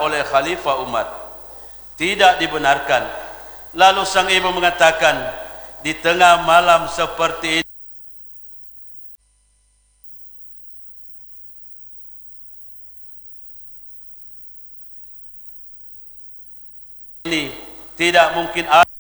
oleh Khalifah Umar. Tidak dibenarkan. Lalu sang ibu mengatakan, di tengah malam seperti ini tidak mungkin ada